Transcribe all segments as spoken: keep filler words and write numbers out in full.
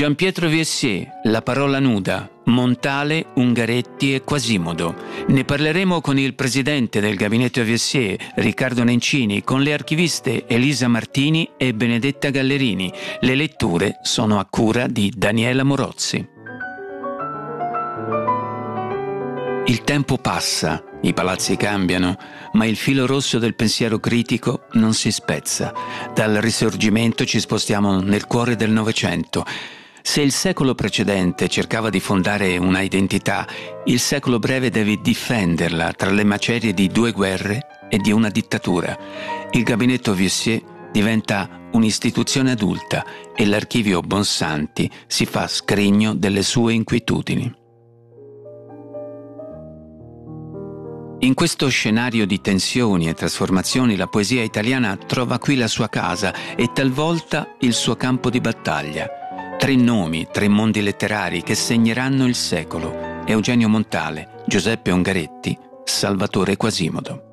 Gianpietro Viessier, La parola nuda, Montale, Ungaretti e Quasimodo. Ne parleremo con il presidente del gabinetto Viessier, Riccardo Nencini, con le archiviste Elisa Martini e Benedetta Gallerini. Le letture sono a cura di Daniela Morozzi. Il tempo passa, i palazzi cambiano, ma il filo rosso del pensiero critico non si spezza. Dal Risorgimento ci spostiamo nel cuore del Novecento. Se il secolo precedente cercava di fondare una identità, il secolo breve deve difenderla tra le macerie di due guerre e di una dittatura. Il gabinetto Viessier diventa un'istituzione adulta e l'archivio Bonsanti si fa scrigno delle sue inquietudini. In questo scenario di tensioni e trasformazioni la poesia italiana trova qui la sua casa e talvolta il suo campo di battaglia. Tre nomi, tre mondi letterari che segneranno il secolo: Eugenio Montale, Giuseppe Ungaretti, Salvatore Quasimodo.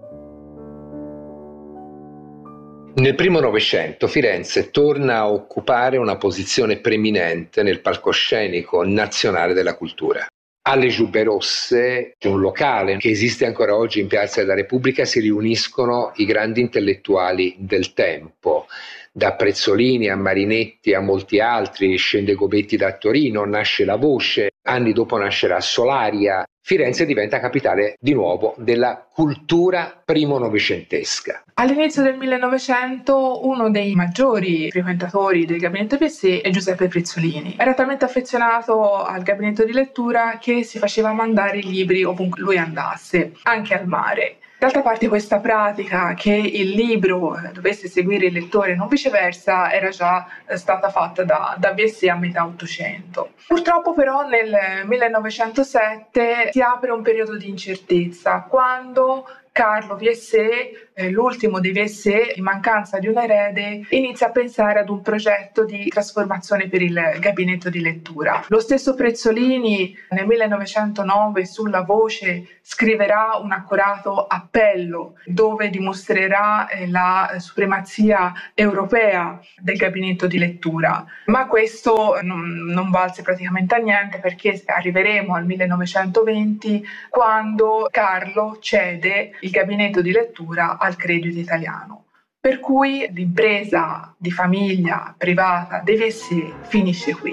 Nel primo Novecento Firenze torna a occupare una posizione preminente nel palcoscenico nazionale della cultura. Alle Giubbe Rosse, un locale che esiste ancora oggi in Piazza della Repubblica, si riuniscono i grandi intellettuali del tempo. Da Prezzolini a Marinetti a molti altri, scende Gobetti da Torino, nasce La Voce, anni dopo nascerà Solaria. Firenze diventa capitale di nuovo della cultura primo novecentesca. All'inizio del millenovecento uno dei maggiori frequentatori del gabinetto Viessier è Giuseppe Prezzolini. Era talmente affezionato al gabinetto di lettura che si faceva mandare i libri ovunque lui andasse, anche al mare. D'altra parte questa pratica che il libro dovesse seguire il lettore e non viceversa era già stata fatta da, da Viessier a metà Ottocento. Purtroppo però nel millenovecentosette si apre un periodo di incertezza quando Carlo Viessier, eh, l'ultimo dei Viessier, in mancanza di un erede, inizia a pensare ad un progetto di trasformazione per il gabinetto di lettura. Lo stesso Prezzolini nel millenovecentonove sulla Voce scriverà un accurato appello dove dimostrerà eh, la supremazia europea del gabinetto di lettura. Ma questo non, non valse praticamente a niente, perché arriveremo al millenovecentoventi quando Carlo cede il gabinetto di lettura al Credito Italiano. Per cui l'impresa di famiglia privata dei Viessier finisce qui.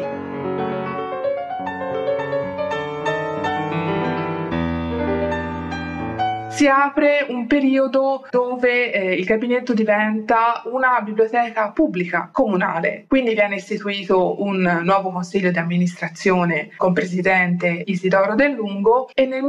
Si apre un periodo dove eh, il gabinetto diventa una biblioteca pubblica comunale, quindi viene istituito un nuovo consiglio di amministrazione con presidente Isidoro Del Lungo e nel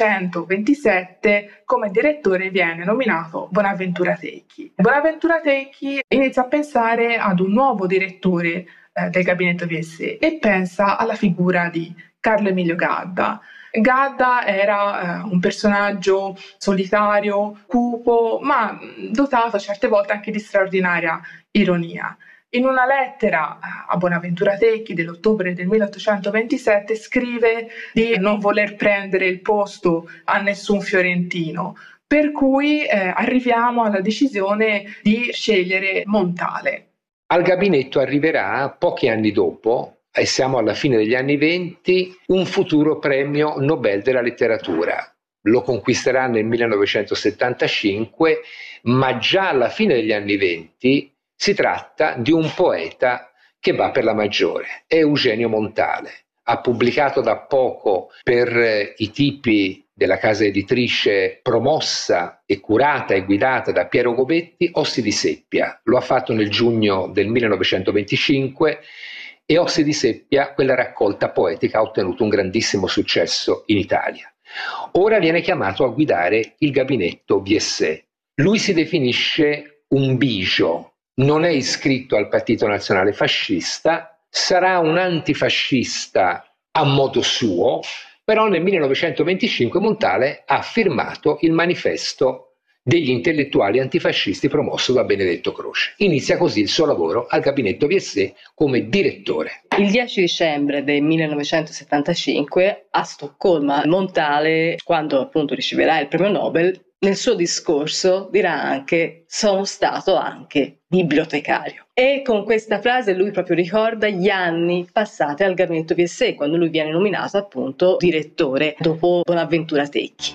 millenovecentoventisette come direttore viene nominato Bonaventura Tecchi. Bonaventura Tecchi inizia a pensare ad un nuovo direttore eh, del gabinetto Viessier e pensa alla figura di Carlo Emilio Gadda. Gadda era eh, un personaggio solitario, cupo, ma dotato certe volte anche di straordinaria ironia. In una lettera a Bonaventura Tecchi dell'ottobre del milleottocentoventisette scrive di non voler prendere il posto a nessun fiorentino, per cui eh, arriviamo alla decisione di scegliere Montale. Al gabinetto arriverà pochi anni dopo, e siamo alla fine degli anni venti, un futuro premio Nobel della letteratura. Lo conquisterà nel millenovecentosettantacinque, ma già alla fine degli anni venti si tratta di un poeta che va per la maggiore, è Eugenio Montale. Ha pubblicato da poco per i tipi della casa editrice promossa e curata e guidata da Piero Gobetti, Ossi di Seppia. Lo ha fatto nel giugno del millenovecentoventicinque e Ossi di Seppia, quella raccolta poetica, ha ottenuto un grandissimo successo in Italia. Ora viene chiamato a guidare il gabinetto Viessier. Lui si definisce un bigio, non è iscritto al Partito Nazionale Fascista, sarà un antifascista a modo suo, però nel millenovecentoventicinque Montale ha firmato il manifesto degli intellettuali antifascisti promosso da Benedetto Croce. Inizia così il suo lavoro al gabinetto Viessier come direttore. Il dieci dicembre del millenovecentosettantacinque a Stoccolma Montale, quando appunto riceverà il premio Nobel, nel suo discorso dirà anche: sono stato anche bibliotecario. E con questa frase lui proprio ricorda gli anni passati al gabinetto P S E, quando lui viene nominato appunto direttore dopo Bonaventura Tecchi.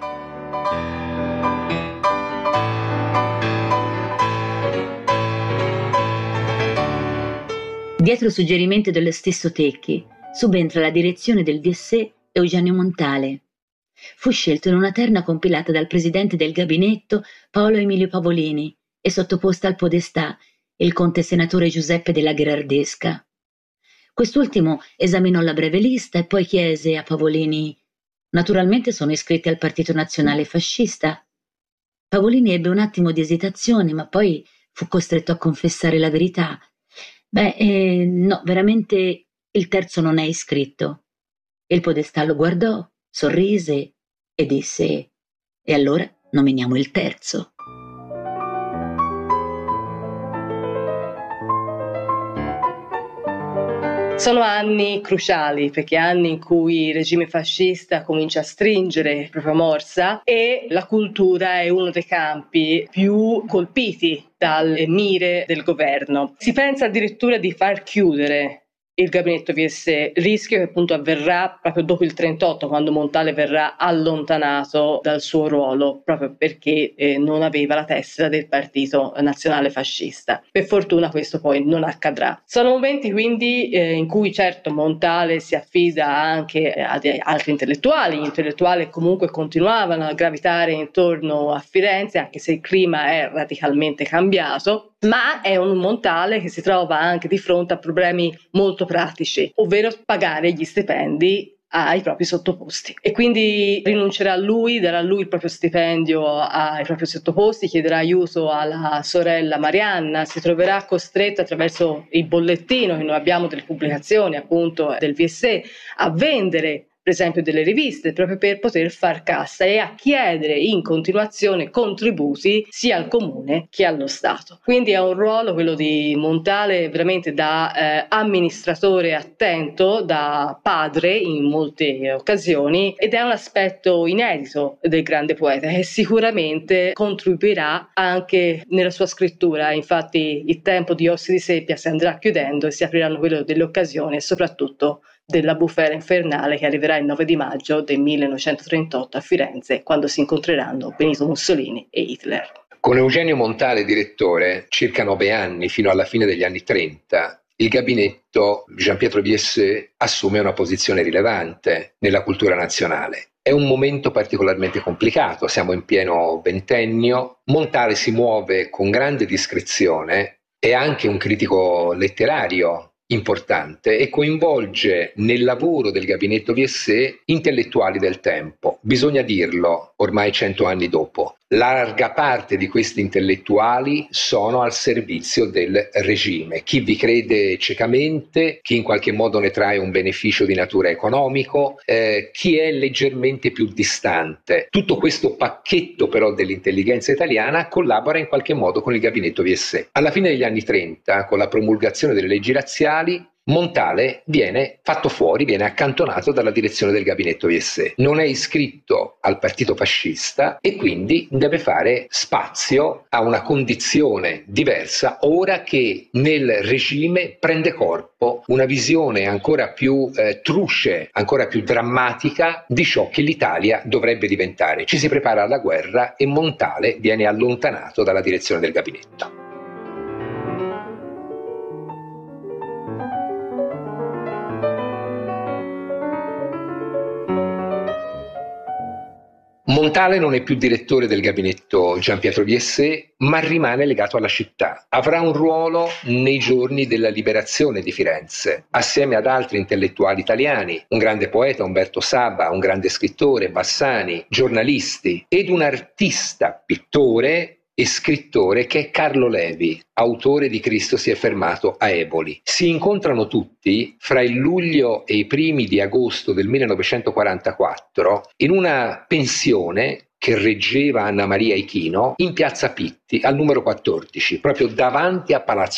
Dietro suggerimento dello stesso Tecchi subentra la direzione del D S E Eugenio Montale. Fu scelto in una terna compilata dal presidente del gabinetto Paolo Emilio Pavolini e sottoposta al podestà il conte senatore Giuseppe della Gherardesca. Quest'ultimo esaminò la breve lista e poi chiese a Pavolini: «Naturalmente sono iscritti al Partito Nazionale Fascista?» Pavolini ebbe un attimo di esitazione, ma poi fu costretto a confessare la verità. «Beh, eh, no, veramente il terzo non è iscritto». Il podestà lo guardò, sorrise e disse: «E allora nominiamo il terzo». Sono anni cruciali, perché anni in cui il regime fascista comincia a stringere la propria morsa e la cultura è uno dei campi più colpiti dalle mire del governo. Si pensa addirittura di far chiudere il gabinetto P S E, rischio che appunto avverrà proprio dopo il trentotto, quando Montale verrà allontanato dal suo ruolo, proprio perché eh, non aveva la tessera del Partito Nazionale Fascista. Per fortuna questo poi non accadrà. Sono momenti quindi eh, in cui certo Montale si affida anche ad altri intellettuali, gli intellettuali comunque continuavano a gravitare intorno a Firenze, anche se il clima è radicalmente cambiato. Ma è un Montale che si trova anche di fronte a problemi molto pratici, ovvero pagare gli stipendi ai propri sottoposti, e quindi rinuncerà a lui, darà lui il proprio stipendio ai propri sottoposti, chiederà aiuto alla sorella Marianna, si troverà costretto attraverso il bollettino, che noi abbiamo delle pubblicazioni appunto del V S E, a vendere per esempio delle riviste, proprio per poter far cassa e a chiedere in continuazione contributi sia al comune che allo Stato. Quindi è un ruolo, quello di Montale, veramente da eh, amministratore attento, da padre in molte occasioni, ed è un aspetto inedito del grande poeta che sicuramente contribuirà anche nella sua scrittura. Infatti il tempo di Ossi di Seppia si andrà chiudendo e si apriranno quello delle occasioni e soprattutto della bufera infernale, che arriverà il nove di maggio del millenovecentotrentotto a Firenze, quando si incontreranno Benito Mussolini e Hitler. Con Eugenio Montale direttore, circa nove anni fino alla fine degli anni trenta, il gabinetto Gianpietro V S E assume una posizione rilevante nella cultura nazionale. È un momento particolarmente complicato, siamo in pieno ventennio, Montale si muove con grande discrezione, è anche un critico letterario importante e coinvolge nel lavoro del gabinetto V S E intellettuali del tempo. Bisogna dirlo, ormai cento anni dopo, larga parte di questi intellettuali sono al servizio del regime. Chi vi crede ciecamente, chi in qualche modo ne trae un beneficio di natura economico, eh, chi è leggermente più distante. Tutto questo pacchetto però dell'intelligenza italiana collabora in qualche modo con il gabinetto V S E. Alla fine degli anni trenta, con la promulgazione delle leggi razziali, Montale viene fatto fuori, viene accantonato dalla direzione del gabinetto V S E. Non è iscritto al partito fascista e quindi deve fare spazio a una condizione diversa, ora che nel regime prende corpo una visione ancora più eh, truce, ancora più drammatica di ciò che l'Italia dovrebbe diventare. Ci si prepara alla guerra e Montale viene allontanato dalla direzione del gabinetto. Montale non è più direttore del gabinetto Gianpietro V S E, ma rimane legato alla città. Avrà un ruolo nei giorni della liberazione di Firenze, assieme ad altri intellettuali italiani, un grande poeta, Umberto Saba, un grande scrittore, Bassani, giornalisti, ed un artista, pittore e scrittore che è Carlo Levi, autore di Cristo si è fermato a Eboli. Si incontrano tutti fra il luglio e i primi di agosto del millenovecentoquarantaquattro in una pensione che reggeva Anna Maria Ichino in piazza Pitti al numero quattordici, proprio davanti a Palazzo Pitti.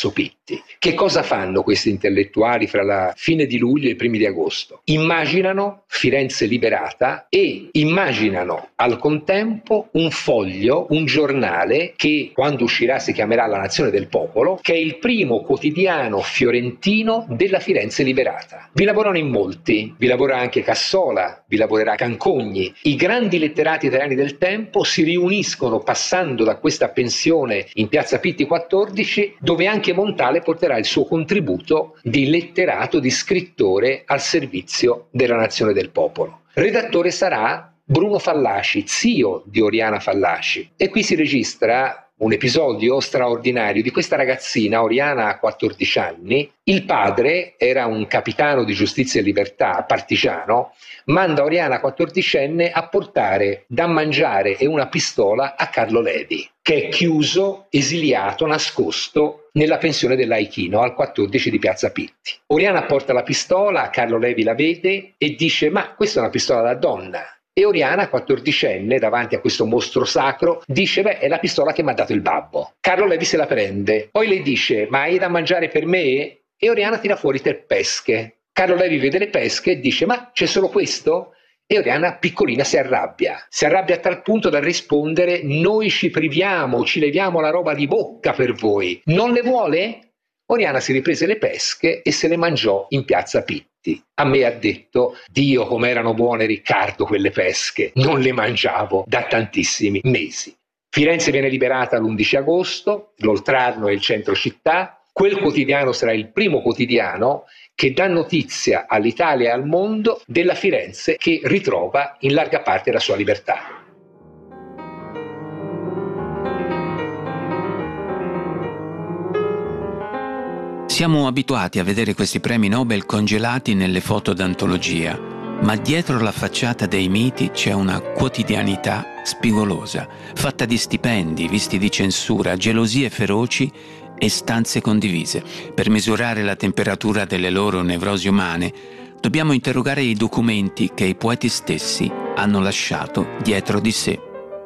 Pitti. Che cosa fanno questi intellettuali fra la fine di luglio e i primi di agosto? Immaginano Firenze liberata e immaginano al contempo un foglio, un giornale che quando uscirà si chiamerà La Nazione del Popolo, che è il primo quotidiano fiorentino della Firenze liberata. Vi lavorano in molti, vi lavora anche Cassola, vi lavorerà Cancogni. I grandi letterati italiani del tempo si riuniscono passando da questa pensione in Piazza Pitti quattordici, dove anche Montale porterà il suo contributo di letterato, di scrittore al servizio della Nazione del Popolo. Redattore sarà Bruno Fallaci, zio di Oriana Fallaci. E qui si registra un episodio straordinario di questa ragazzina. Oriana ha quattordici anni, il padre era un capitano di Giustizia e Libertà, partigiano, manda Oriana quattordicenne a portare da mangiare e una pistola a Carlo Levi, che è chiuso, esiliato, nascosto nella pensione dell'Aichino al quattordici di Piazza Pitti. Oriana porta la pistola, Carlo Levi la vede e dice: ma questa è una pistola da donna. E Oriana, quattordicenne, davanti a questo mostro sacro, dice: beh, è la pistola che mi ha dato il babbo. Carlo Levi se la prende, poi le dice: ma hai da mangiare per me? E Oriana tira fuori tre pesche. Carlo Levi vede le pesche e dice: ma c'è solo questo? E Oriana, piccolina, si arrabbia. Si arrabbia a tal punto da rispondere: noi ci priviamo, ci leviamo la roba di bocca per voi. Non le vuole? Oriana si riprese le pesche e se le mangiò in Piazza Pitti. A me ha detto: Dio com'erano buone, Riccardo, quelle pesche, non le mangiavo da tantissimi mesi. Firenze viene liberata l'undici agosto, l'Oltrarno è il centro città. Quel quotidiano sarà il primo quotidiano che dà notizia all'Italia e al mondo della Firenze che ritrova in larga parte la sua libertà. Siamo abituati a vedere questi premi Nobel congelati nelle foto d'antologia, ma dietro la facciata dei miti c'è una quotidianità spigolosa, fatta di stipendi, visti di censura, gelosie feroci e stanze condivise. Per misurare la temperatura delle loro nevrosi umane, dobbiamo interrogare i documenti che i poeti stessi hanno lasciato dietro di sé.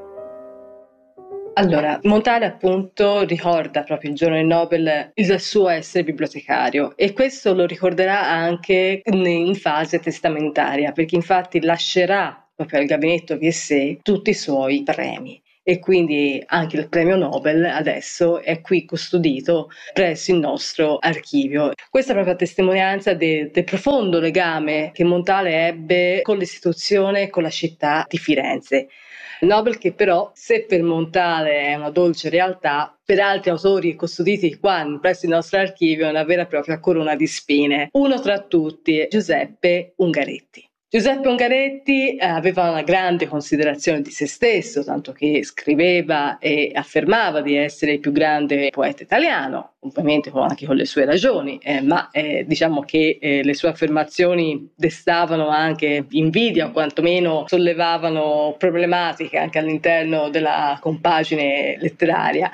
Allora, Montale appunto ricorda proprio il giorno del Nobel il suo essere bibliotecario e questo lo ricorderà anche in fase testamentaria, perché infatti lascerà proprio al gabinetto P S E tutti i suoi premi. E quindi anche il premio Nobel adesso è qui custodito presso il nostro archivio. Questa è proprio a testimonianza del de profondo legame che Montale ebbe con l'istituzione e con la città di Firenze. Nobel che però, se per Montale è una dolce realtà, per altri autori custoditi qua presso il nostro archivio è una vera e propria corona di spine. Uno tra tutti è Giuseppe Ungaretti. Giuseppe Ungaretti aveva una grande considerazione di se stesso, tanto che scriveva e affermava di essere il più grande poeta italiano, ovviamente anche con le sue ragioni, eh, ma eh, diciamo che eh, le sue affermazioni destavano anche invidia o quantomeno sollevavano problematiche anche all'interno della compagine letteraria.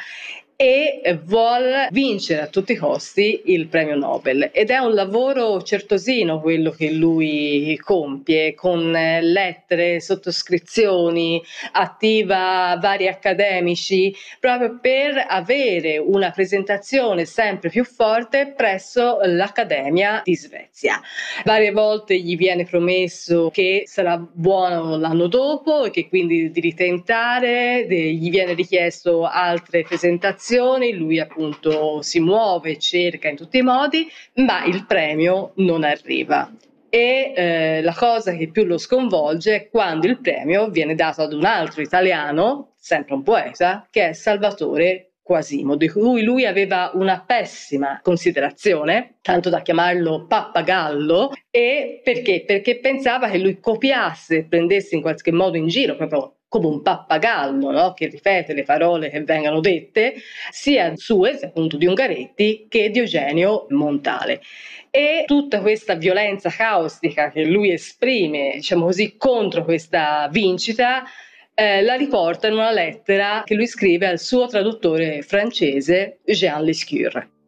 E vuol vincere a tutti i costi il premio Nobel ed è un lavoro certosino quello che lui compie, con lettere, sottoscrizioni, attiva vari accademici proprio per avere una presentazione sempre più forte presso l'Accademia di Svezia. Varie volte gli viene promesso che sarà buono l'anno dopo e che quindi di ritentare, gli viene richiesto altre presentazioni. Lui appunto si muove, cerca in tutti i modi, ma il premio non arriva. E eh, la cosa che più lo sconvolge è quando il premio viene dato ad un altro italiano, sempre un poeta, che è Salvatore Quasimo, di cui lui aveva una pessima considerazione, tanto da chiamarlo pappagallo. E perché? Perché pensava che lui copiasse, prendesse in qualche modo in giro proprio come un pappagallo, no? Che ripete le parole che vengono dette, sia sue, appunto di Ungaretti, che di Eugenio Montale. E tutta questa violenza caustica che lui esprime, diciamo così, contro questa vincita, eh, la riporta in una lettera che lui scrive al suo traduttore francese, Jean Lescure.